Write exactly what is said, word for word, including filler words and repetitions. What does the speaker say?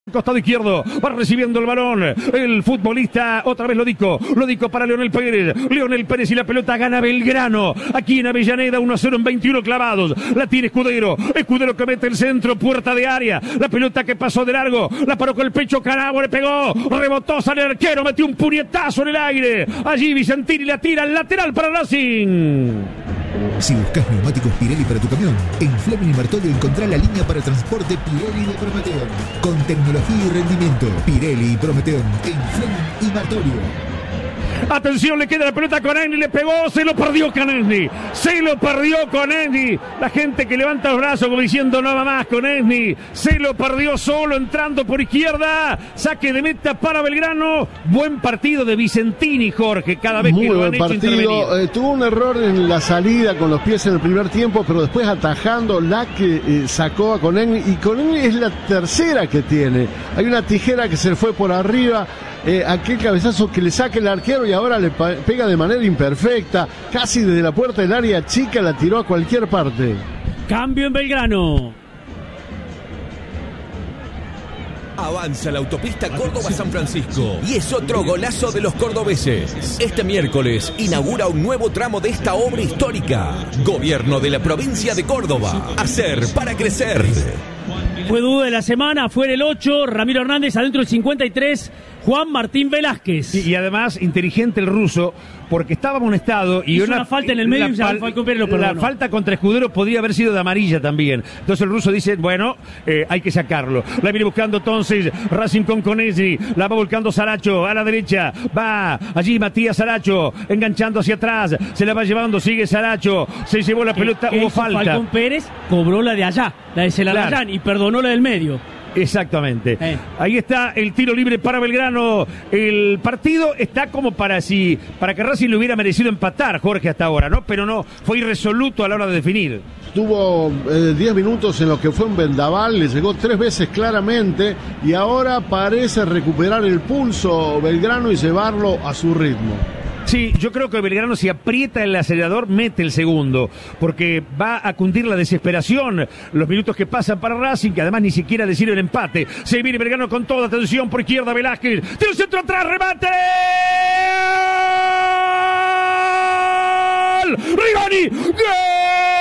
Costado izquierdo, va recibiendo el balón el futbolista, otra vez Lodico, Lodico para Leonel Pérez, Leonel Pérez y la pelota gana Belgrano, aquí en Avellaneda, uno a cero en veintiuno clavados, la tiene Escudero, Escudero que mete el centro, puerta de área, la pelota que pasó de largo, la paró con el pecho, Carago le pegó, rebotó, sale el arquero, metió un puñetazo en el aire, allí Vicentini la tira al lateral para Racing. Si buscas neumáticos Pirelli para tu camión, en Fleming y Martolio encontrá la línea para transporte Pirelli de Prometeon. Con tecnología y rendimiento, Pirelli y Prometeon en Fleming y Martolio. Atención, le queda la pelota con Enni, le pegó, se lo perdió con Enni, se lo perdió con Enni, la gente que levanta los brazos como diciendo no va más con Enni, se lo perdió solo entrando por izquierda, saque de meta para Belgrano, buen partido de Vicentini, Jorge, cada vez Muy que lo buen han hecho partido, eh, tuvo un error en la salida con los pies en el primer tiempo, pero después atajando la que eh, sacó a Conegni, y Conegni es la tercera que tiene, hay una tijera que se le fue por arriba, Eh, aquel cabezazo que le saca el arquero y ahora le pega de manera imperfecta, casi desde la puerta del área chica la tiró a cualquier parte. Cambio en Belgrano. Avanza la autopista Córdoba-San Francisco y es otro golazo de los cordobeses. Este miércoles inaugura un nuevo tramo de esta obra histórica. Gobierno de la provincia de Córdoba. Hacer para crecer. Fue duda de la semana, fue en el ocho, Ramiro Hernández adentro del cincuenta y tres, Juan Martín Velázquez. Y, y además, inteligente el ruso, porque estaba amonestado y hizo una, una falta en el medio y ya Falcón Pérez lo perdonó. La falta contra Escudero podría haber sido de amarilla también. Entonces el ruso dice, bueno, eh, hay que sacarlo. La viene buscando entonces Racing con Conesi, la va volcando Saracho a la derecha, va allí Matías Saracho, enganchando hacia atrás, se la va llevando, sigue Saracho, se llevó la pelota, ¿Qué hubo hizo falta. Falcón Pérez cobró la de allá, la de Celarayán, claro, y perdonó la del medio. Exactamente. Eh. Ahí está el tiro libre para Belgrano. El partido está como para si para que Racing le hubiera merecido empatar, Jorge, hasta ahora, ¿no? Pero no, fue irresoluto a la hora de definir. Tuvo diez eh, minutos en los que fue un vendaval, le llegó tres veces claramente y ahora parece recuperar el pulso Belgrano y llevarlo a su ritmo. Sí, yo creo que Belgrano, si aprieta el acelerador, mete el segundo, porque va a cundir la desesperación los minutos que pasan para Racing, que además ni siquiera le sirve el empate. Se viene Belgrano con toda atención por izquierda, Velázquez, tira el centro atrás, remate. ¡Gol! ¡Rigoni! ¡Gol!